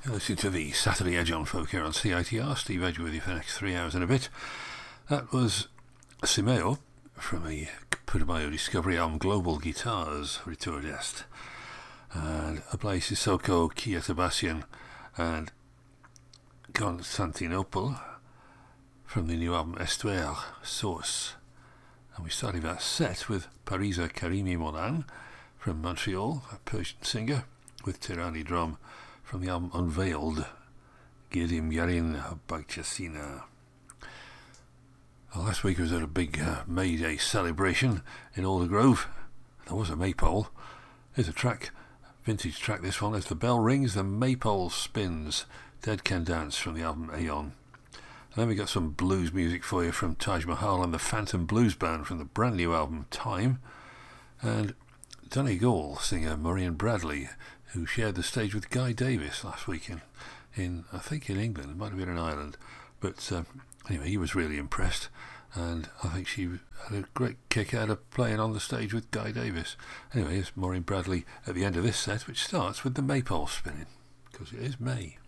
You're listening to the Saturday Edge on Folk here on CITR. Steve Edge with you for the next 3 hours and a bit. That was Simeo from the Putumayo Discovery album Global Guitars Retour d'Est. And Ablai Sissoko, Kia Sebastian and Constantinople from the new album Estuaire Source. And we started that set with Parisa Karimi Moran from Montreal, a Persian singer, with Tirani drum from the album Unveiled, Girim Yarin Bagchasina. Last week was at a big May Day celebration in Aldergrove. There was a maypole. Here's a track, vintage track this one. As the bell rings, the maypole spins. Dead Can Dance from the album Aeon. And then we got some blues music for you from Taj Mahal and the Phantom Blues Band from the brand new album Time. And Donegal singer Maureen Bradley, who shared the stage with Guy Davis last week in I think in England, it might have been in Ireland, but anyway, he was really impressed, and I think she had a great kick out of playing on the stage with Guy Davis. Anyway, here's Maureen Bradley at the end of this set, which starts with the maypole spinning, because it is May.